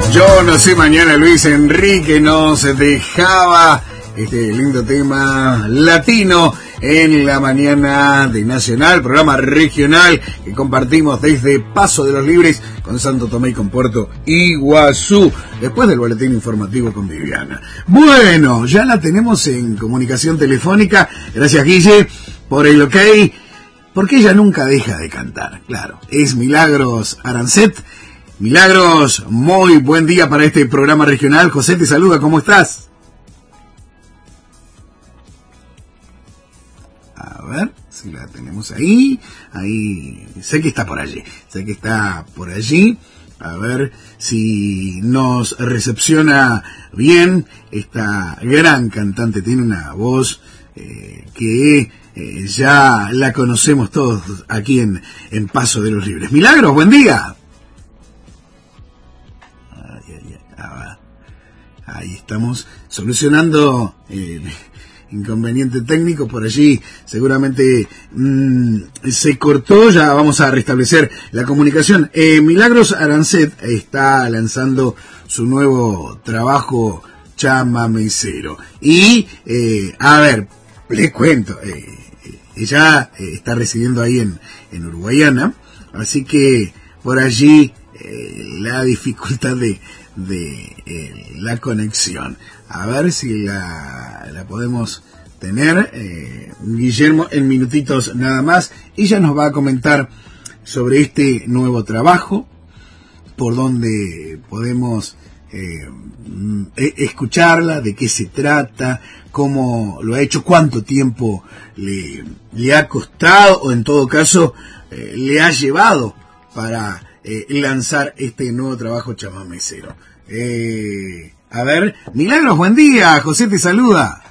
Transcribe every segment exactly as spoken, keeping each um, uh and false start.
Yo no sé, mañana Luis Enrique nos dejaba este lindo tema latino en la mañana de Nacional, programa regional que compartimos desde Paso de los Libres con Santo Tomé y con Puerto Iguazú, después del boletín informativo con Viviana. Bueno, ya la tenemos en comunicación telefónica. Gracias, Guille, por el ok, porque ella nunca deja de cantar, claro. Es Milagros Arancet. Milagros, muy buen día para este programa regional. José te saluda, ¿cómo estás? A ver si la tenemos ahí. Ahí, sé que está por allí. Sé que está por allí. A ver si nos recepciona bien. Esta gran cantante tiene una voz eh, que eh, ya la conocemos todos aquí en, en Paso de los Libres. Milagros, buen día. Ahí estamos solucionando eh, inconveniente técnico por allí. Seguramente mmm, se cortó. Ya vamos a restablecer la comunicación. Eh, Milagros Arancet está lanzando su nuevo trabajo chamamecero. Y, eh, a ver, les cuento. Eh, ella eh, está residiendo ahí en, en Uruguayana. Así que por allí eh, la dificultad de... de eh, la conexión. A ver si la, la podemos tener. Eh, Guillermo, en minutitos nada más. Ella nos va a comentar sobre este nuevo trabajo, por donde podemos eh, escucharla, de qué se trata, cómo lo ha hecho, cuánto tiempo le, le ha costado, o en todo caso eh, le ha llevado para eh, lanzar este nuevo trabajo chamamecero. Eh, a ver, Milagros, buen día, José te saluda.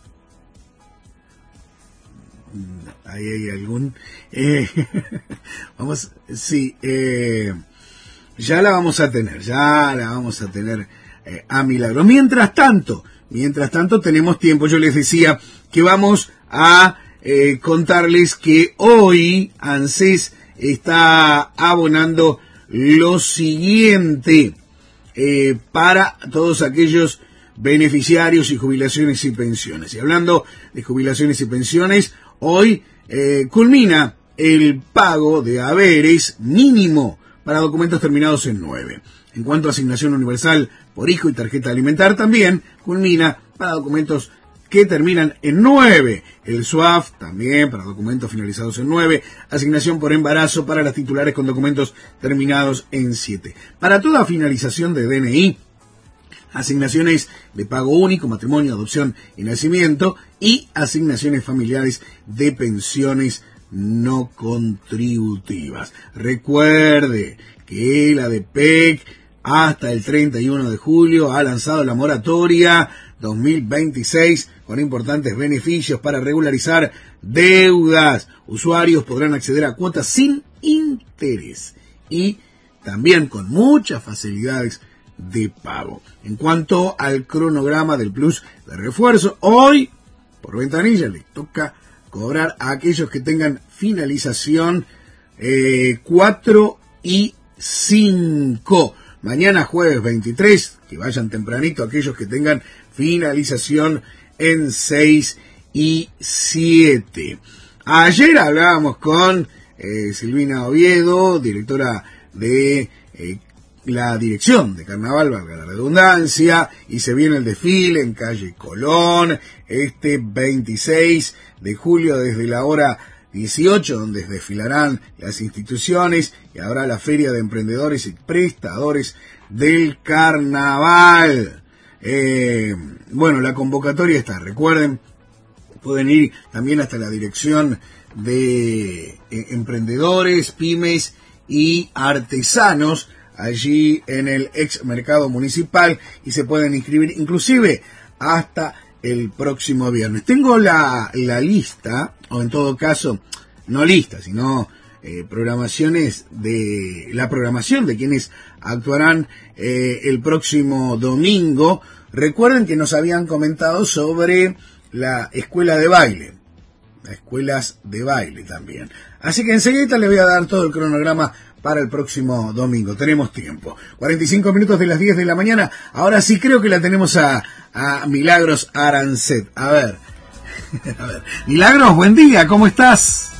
Ahí hay algún... Eh, vamos, sí, eh, ya la vamos a tener, ya la vamos a tener eh, a Milagros. Mientras tanto, mientras tanto tenemos tiempo. Yo les decía que vamos a eh, contarles que hoy ANSES está abonando lo siguiente eh, para todos aquellos beneficiarios y jubilaciones y pensiones. Y hablando de jubilaciones y pensiones, hoy eh, culmina el pago de haberes mínimo para documentos terminados en nueve. En cuanto a asignación universal por hijo y tarjeta alimentar, también culmina para documentos que terminan en nueve. El S U A F también para documentos finalizados en nueve. Asignación por embarazo para las titulares con documentos terminados en siete. Para toda finalización de D N I, asignaciones de pago único, matrimonio, adopción y nacimiento, y asignaciones familiares de pensiones no contributivas. Recuerde que la D P E C hasta el treinta y uno de julio ha lanzado la moratoria dos mil veintiséis con importantes beneficios para regularizar deudas. Usuarios podrán acceder a cuotas sin interés y también con muchas facilidades de pago. En cuanto al cronograma del plus de refuerzo, hoy por ventanilla le toca cobrar a aquellos que tengan finalización eh, cuatro y cinco. Mañana jueves veintitrés, que vayan tempranito aquellos que tengan finalización en seis y siete. Ayer hablábamos con eh, Silvina Oviedo, directora de eh, la dirección de Carnaval, valga la redundancia, y se viene el desfile en calle Colón este veintiséis de julio desde la hora dieciocho, donde desfilarán las instituciones y habrá la feria de emprendedores y prestadores del carnaval. Eh, bueno, la convocatoria está, recuerden, pueden ir también hasta la dirección de eh, emprendedores, pymes y artesanos allí en el ex mercado municipal y se pueden inscribir inclusive hasta el próximo viernes. Tengo la, la lista, o en todo caso, no lista, sino eh, programaciones de la programación de quienes actuarán eh, el próximo domingo. Recuerden que nos habían comentado sobre la escuela de baile, las escuelas de baile también. Así que enseguida les voy a dar todo el cronograma para el próximo domingo. Tenemos tiempo. cuarenta y cinco minutos de las diez de la mañana. Ahora sí creo que la tenemos a, a Milagros Arancet. A ver. A ver. Milagros, buen día, ¿cómo estás?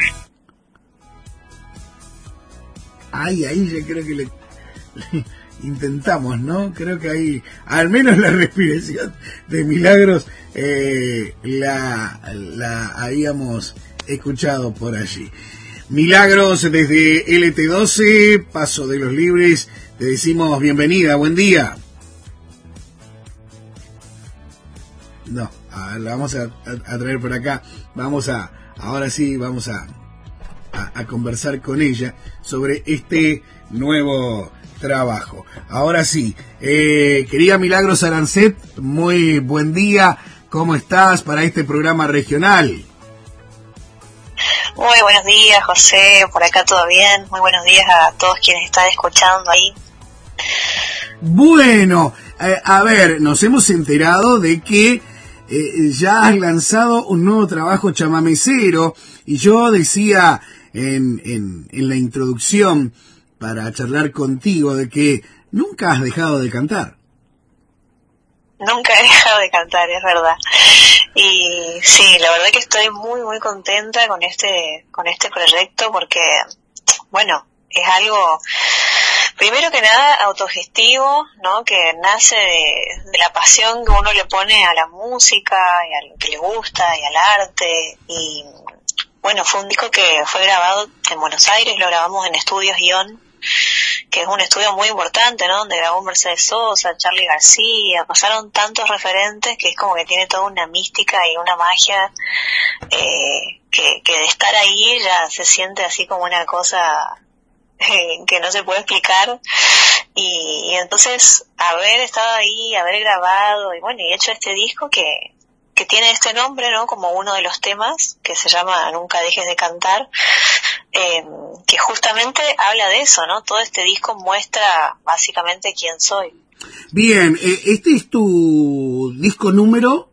Ay, ahí yo creo que le, le intentamos, ¿no? Creo que ahí, al menos la respiración de Milagros, eh, la, la habíamos escuchado por allí. Milagros, desde L T doce, Paso de los Libres, te decimos bienvenida, buen día. No, a ver, la vamos a, a, a traer por acá, vamos a, ahora sí, vamos a, a, a conversar con ella sobre este nuevo trabajo. Ahora sí, eh, querida Milagros Arancet, muy buen día, ¿cómo estás para este programa regional? Muy buenos días, José, por acá todo bien. Muy buenos días a todos quienes están escuchando ahí. Bueno, eh, a ver, nos hemos enterado de que eh, ya has lanzado un nuevo trabajo chamamecero, y yo decía en, en, en la introducción para charlar contigo de que nunca has dejado de cantar. Nunca he dejado de cantar, es verdad. Y sí, la verdad que estoy muy muy contenta con este con este proyecto porque, bueno, es algo, primero que nada, autogestivo, ¿no? Que nace de, de la pasión que uno le pone a la música y a lo que le gusta y al arte. Y bueno, fue un disco que fue grabado en Buenos Aires, lo grabamos en Estudios Ion, que es un estudio muy importante, ¿no? Donde grabó Mercedes Sosa, Charly García, pasaron tantos referentes que es como que tiene toda una mística y una magia eh, que, que de estar ahí ya se siente así como una cosa eh, que no se puede explicar. Y, y entonces haber estado ahí, haber grabado y bueno, y hecho este disco que que tiene este nombre, ¿no? Como uno de los temas, que se llama Nunca dejes de cantar, eh, que justamente habla de eso, ¿no? Todo este disco muestra básicamente quién soy. Bien, eh, ¿este es tu disco número?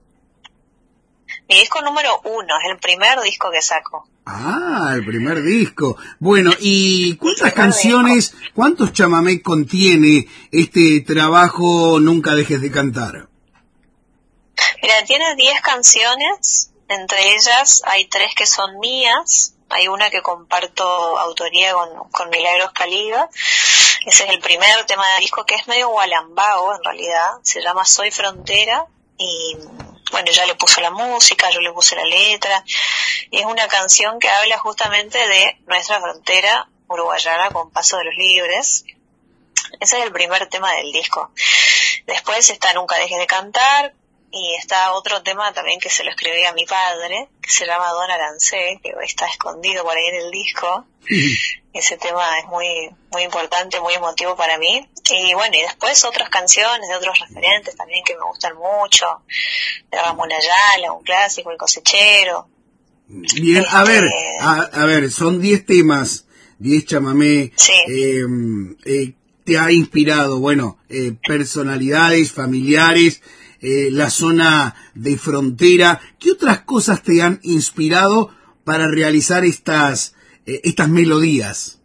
Mi disco número uno, es el primer disco que saco. Ah, el primer disco. Bueno, ¿y cuántas canciones, disco. cuántos chamamé contiene este trabajo Nunca dejes de cantar? Mira, tiene diez canciones, entre ellas hay tres que son mías, hay una que comparto autoría con, con Milagros Caliga, ese es el primer tema del disco que es medio gualambago en realidad, se llama Soy Frontera y bueno, ya le puso la música, yo le puse la letra y es una canción que habla justamente de nuestra frontera uruguayana con Paso de los Libres, ese es el primer tema del disco. Después está Nunca dejes de cantar, y está otro tema también que se lo escribí a mi padre, que se llama Don Arancé, que está escondido por ahí en el disco. Ese tema es muy muy importante, muy emotivo para mí. Y bueno, y después otras canciones de otros referentes también que me gustan mucho, de Ramón Ayala, un clásico, El Cosechero. Bien, este... a ver, a, a ver, son diez temas, diez chamamé. Sí. Eh, eh, te ha inspirado, bueno, eh, personalidades, familiares, Eh, la zona de frontera. ¿Qué otras cosas te han inspirado para realizar estas eh, estas melodías?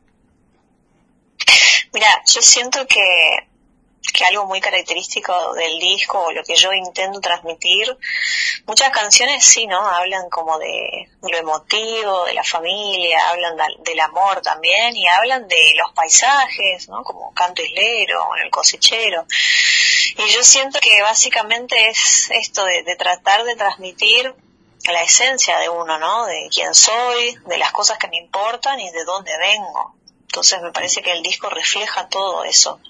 Mira, yo siento que que algo muy característico del disco, o lo que yo intento transmitir, muchas canciones sí, ¿no? Hablan como de, de lo emotivo, de la familia, hablan de, del amor también, y hablan de los paisajes, ¿no? Como Canto Islero, o El Cosechero. Y yo siento que básicamente es esto de, de tratar de transmitir la esencia de uno, ¿no? De quién soy, de las cosas que me importan y de dónde vengo. Entonces me parece que el disco refleja todo eso.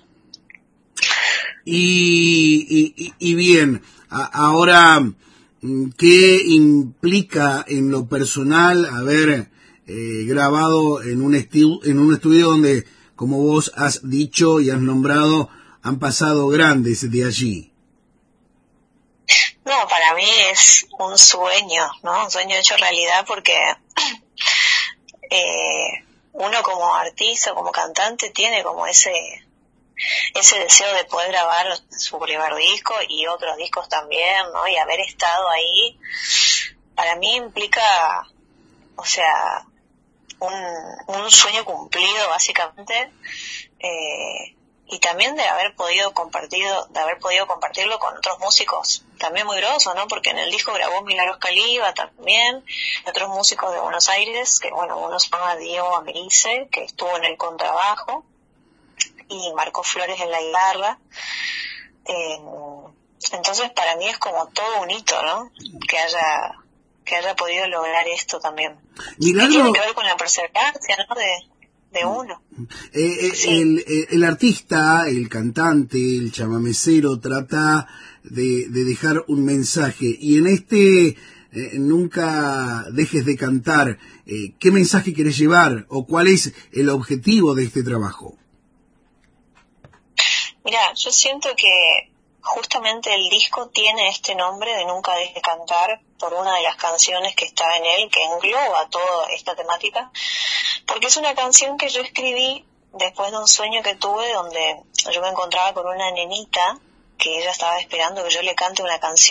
Y, y, y bien, a, ahora, ¿qué implica en lo personal haber eh, grabado en un, esti- en un estudio donde, como vos has dicho y has nombrado, han pasado grandes de allí? No, para mí es un sueño, ¿no? Un sueño hecho realidad porque eh, uno como artista, como cantante, tiene como ese ese deseo de poder grabar su primer disco y otros discos también, ¿no? Y haber estado ahí, para mí implica, o sea, un, un sueño cumplido básicamente, eh, y también de haber podido compartido, de haber podido compartirlo con otros músicos también muy grosos, ¿no? Porque en el disco grabó Milagros Caliba también, y otros músicos de Buenos Aires, que bueno, uno se llama Diego Americe, que estuvo en el contrabajo, y Marco Flores en la guitarra. Eh, entonces para mí es como todo un hito, ¿no? Que haya que haya podido lograr esto también. Milagro... Y tiene que ver con la perseverancia, ¿no? De, de uno. Eh, eh, sí. el, el, el artista, el cantante, el chamamecero trata de, de dejar un mensaje, y en este eh, Nunca dejes de cantar, eh, ¿qué mensaje querés llevar o cuál es el objetivo de este trabajo? Mira, yo siento que justamente el disco tiene este nombre de Nunca dejes de cantar por una de las canciones que está en él, que engloba toda esta temática, porque es una canción que yo escribí después de un sueño que tuve donde yo me encontraba con una nenita que ella estaba esperando que yo le cante una canción